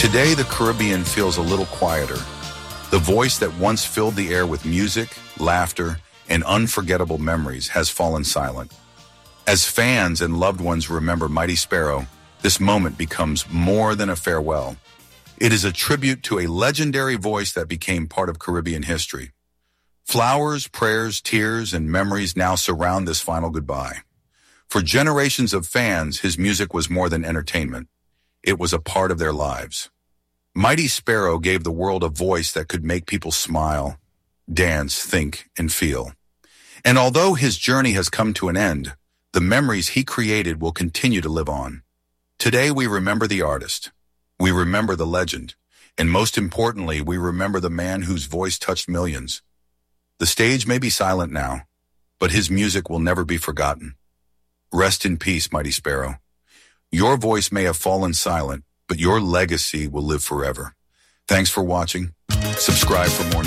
Today, the Caribbean feels a little quieter. The voice that once filled the air with music, laughter, and unforgettable memories has fallen silent. As fans and loved ones remember Mighty Sparrow, this moment becomes more than a farewell. It is a tribute to a legendary voice that became part of Caribbean history. Flowers, prayers, tears, and memories now surround this final goodbye. For generations of fans, his music was more than entertainment. It was a part of their lives. Mighty Sparrow gave the world a voice that could make people smile, dance, think, and feel. And although his journey has come to an end, the memories he created will continue to live on. Today, we remember the artist. We remember the legend. And most importantly, we remember the man whose voice touched millions. The stage may be silent now, but his music will never be forgotten. Rest in peace, Mighty Sparrow. Your voice may have fallen silent, but your legacy will live forever. Thanks for watching. Subscribe for more.